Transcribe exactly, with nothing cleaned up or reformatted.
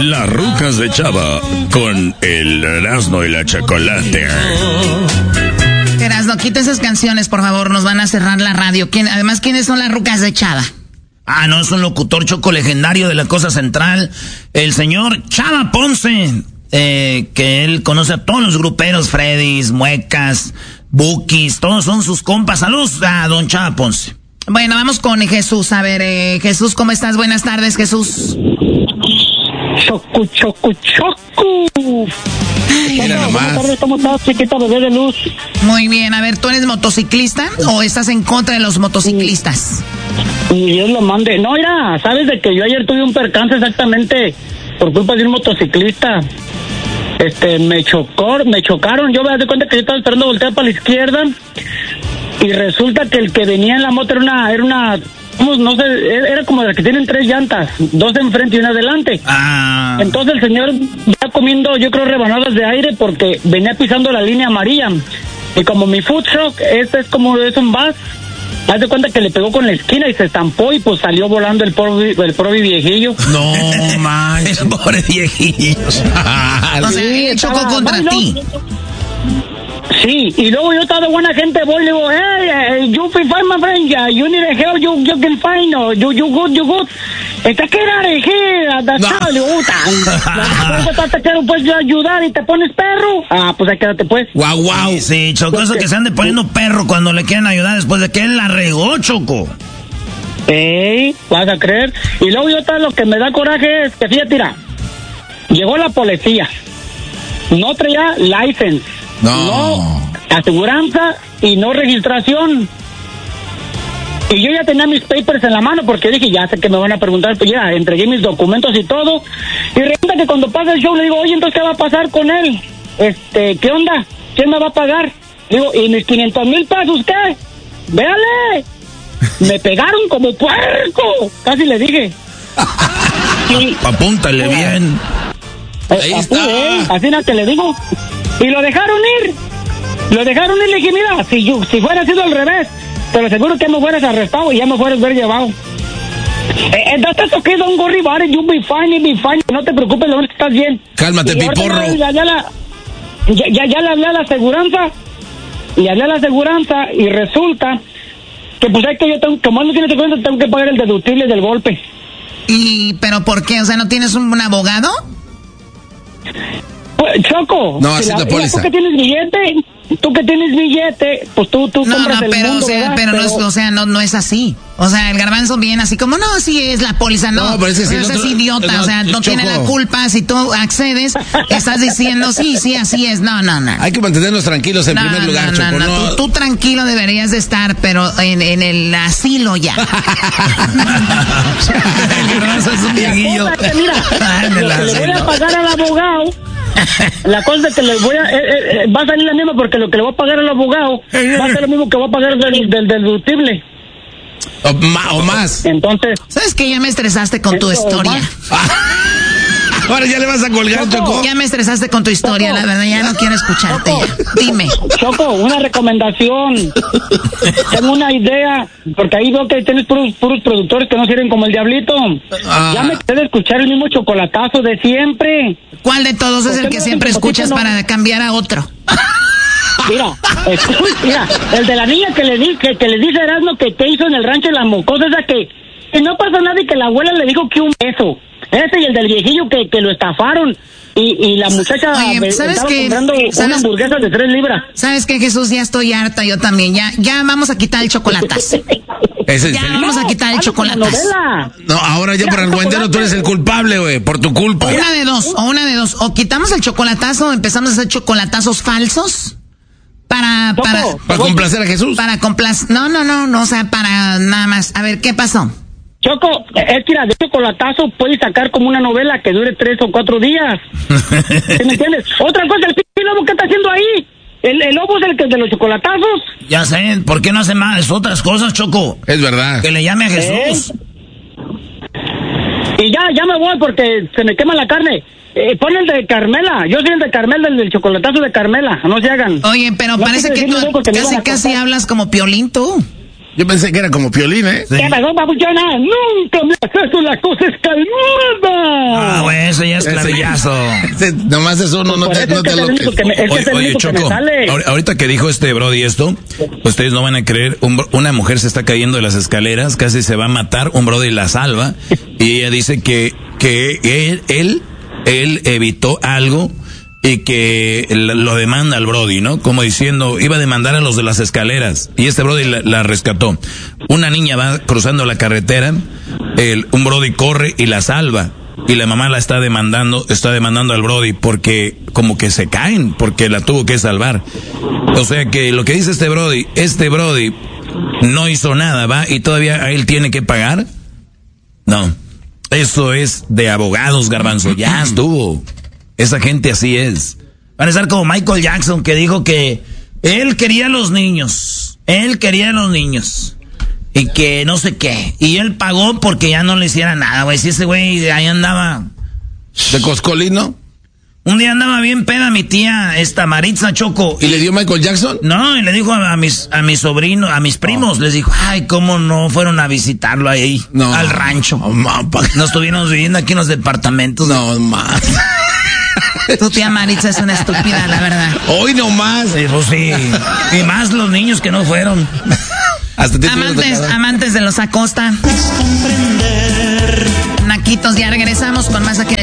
Las rucas de Chava con el Erasmo y la Chocolate. Erasmo, quita esas canciones, por favor, nos van a cerrar la radio. ¿Quién, además, ¿quiénes son las rucas de Chava? Ah, no, es un locutor choco legendario de la Cosa Central, el señor Chava Ponce, eh, que él conoce a todos los gruperos, Freddys, Muecas, Bukis, todos son sus compas. Saludos a don Chava Ponce. Bueno, vamos con Jesús. A ver, eh, Jesús, ¿cómo estás? Buenas tardes, Jesús. Choco, choco, choco. Mira nomás. Buenas tardes, ¿cómo estás, chiquita bebé de luz? Muy bien, a ver, ¿tú eres motociclista o estás en contra de los motociclistas? Y Dios lo mande. No, mira, sabes de que yo ayer tuve un percance exactamente por culpa de un motociclista. Este, me chocó, me chocaron. Yo me di cuenta que yo estaba esperando voltear para la izquierda y resulta que el que venía en la moto era una, era una, no sé, era como de las que tienen tres llantas, dos enfrente y una adelante. Ah. Entonces el señor ya comiendo, yo creo, rebanadas de aire porque venía pisando la línea amarilla. Y como mi food truck, este es como, es un bus, haz de cuenta que le pegó con la esquina y se estampó y pues salió volando el pobre, el pobre viejillo. No manches, el pobre viejillo. O sea, él chocó contra no, ti. Sí, y luego yo estaba de buena gente, voy y le digo, hey, you feel fine, my friend, yeah, you need help, you, you can find, no, you, you good, you good. Está que era de here, that's how, le digo, te quiero pues ayudar y te pones perro. Ah, pues ahí quédate pues. Guau, guau. Sí, sí, Choco, eso que se ande poniendo perro cuando le quieren ayudar después de que él la regó, Choco. Ey, vas a creer. Y luego yo tal, lo que me da coraje es que fíjate, tira, llegó la policía, no traía license. No. No aseguranza y no registración. Y yo ya tenía mis papers en la mano porque dije, ya sé que me van a preguntar, pues ya entregué mis documentos y todo. Y resulta que cuando pasa el show le digo, oye, entonces ¿qué va a pasar con él? Este, ¿qué onda? ¿Quién me va a pagar? Digo, ¿y mis quinientos mil pesos qué? ¡Véale! Me pegaron como puerco. Casi le dije. Y, apúntale uh, bien. Eh, Ahí está. Eh, así no te le digo. Y lo dejaron ir. Lo dejaron ir. Le dije, mira, si, yo, si fuera sido al revés, te lo aseguro que me hubieras arrestado y ya me hubieras ver llevado. Eh, that's okay, don't worry about it, you'll be fine, you'll be fine. No te preocupes, lo único que estás bien. Cálmate, y piporro. Ya, ya, la, ya, ya, ya le hablé a la aseguranza. Le hablé a la aseguranza y resulta que pues hay que yo tengo, como no tiene seguridad, tengo que pagar el deductible del golpe. ¿Y pero por qué? O sea, ¿no tienes un, un abogado? Pues, Choco, no, así si la, la póliza. Tú que tienes billete, tú que tienes billete, pues tú, tú no, compras no, el pero, mundo, o sea, ¿verdad? pero, pero... no es, o sea, no, no es así. O sea, el Garbanzo viene así como, no, sí es la póliza, no. No, pero ese sí, pero el es otro, idiota, no, o sea, no Choco. tiene la culpa. Si tú accedes, estás diciendo, sí, sí, así es. No, no, no. Hay que mantenernos tranquilos en no, primer no, lugar, no, Choco. No, no. Tú, tú tranquilo deberías de estar, pero en, en el asilo ya. El Garbanzo es un viejillo. Mira, lo que le voy a pagar al abogado, la cosa es que le voy a, eh, eh, va a salir la misma porque lo que le voy a pagar al abogado va a ser lo mismo que voy a pagar del, del deductible. O, ma, o más. Entonces, ¿sabes qué? Ya me estresaste con tu historia. Ahora ya le vas a colgar, Choco. Choco. Ya me estresaste con tu historia, Choco. la verdad, ya no quiero escucharte. Choco. Ya. Dime. Choco, una recomendación. Tengo una idea, porque ahí veo que tienes puros, puros productores que no sirven como el diablito. Ah. Ya me quedé de escuchar el mismo chocolatazo de siempre. ¿Cuál de todos es ¿Por el qué que no siempre eres un poquito escuchas no? para cambiar a otro? Mira, escucha, mira, el de la niña que le di, que, que le dice a Erasmo que, que hizo en el rancho de la mocosa, esa que, que no pasó nada y que la abuela le dijo que un beso. Ese y el del viejillo que, que lo estafaron. Y, y la muchacha Oye, me, ¿sabes estaba qué? comprando ¿Sabes? una hamburguesa de tres libras. ¿Sabes qué, Jesús? Ya estoy harta, yo también. Ya, ya vamos a quitar el chocolatazo. Ese es Ya el- vamos a quitar el Hazlo como chocolatazo. novela. No, ahora ya Ya, para el guendero tú eres el culpable, güey, por tu culpa. O una de dos, o una de dos. O quitamos el chocolatazo o empezamos a hacer chocolatazos falsos para, Choco, para, Para complacer a Jesús. para complacer. No, no, no, no, o sea, para nada más. A ver, ¿qué pasó? Choco, es que mira, de chocolatazo puedes sacar como una novela que dure tres o cuatro días. ¿Sí me entiendes? Otra cosa, el pinche lobo, ¿qué está haciendo ahí? El, el lobo es el que es de los chocolatazos. Ya sé, ¿por qué no hace más otras cosas, Choco? Es verdad. Que le llame a Jesús. Y ya, ya me voy porque se me quema la carne. Eh, pon el de Carmela. Yo soy el de Carmela, el del chocolatazo de Carmela. No se hagan. Oye, pero No parece quiero que tú decirlo porque me casi, van a casi cortar. hablas como Piolín tú. Yo pensé que era como Piolín, ¿eh? ¿Qué pasó, papuchona? Nunca me haces eso, la cosa es calmada. Ah, güey, ese ya es clavillazo. Ese, nomás es uno, no te, no te lo que... Oye, oye Choco, ahorita que dijo este Brody esto, ustedes no van a creer, un, una mujer se está cayendo de las escaleras, casi se va a matar, un Brody la salva, y ella dice que, que él, él, él evitó algo, y que lo demanda al Brody, ¿no? Como diciendo, iba a demandar a los de las escaleras, y este Brody la, la rescató. Una niña va cruzando la carretera, el, un Brody corre y la salva, y la mamá la está demandando, está demandando al Brody porque como que se caen, porque la tuvo que salvar. O sea que lo que dice este Brody, este Brody no hizo nada, ¿va? Y todavía a él tiene que pagar. No, eso es de abogados, Garbanzo, ya estuvo. Esa gente así es. Van a estar como Michael Jackson, que dijo que él quería a los niños. Él quería a los niños. Y que no sé qué. Y él pagó porque ya no le hiciera nada, güey. Si ese güey ahí andaba... ¿De coscolino? Un día andaba bien peda mi tía, esta Maritza, Choco. ¿Y le dio Michael Jackson? No, y le dijo a, a mis a mis sobrinos, a mis primos, oh. les dijo, ay, cómo no fueron a visitarlo ahí, no, al rancho. No, ma, pa... Nos estuvimos viviendo aquí en los departamentos. No, más. Tu tía Maritza es una estúpida, la verdad. Hoy no más. Sí, pues sí. Y más los niños que no fueron. Hasta amantes, amantes de los Acosta. Naquitos, ya regresamos con más aquí.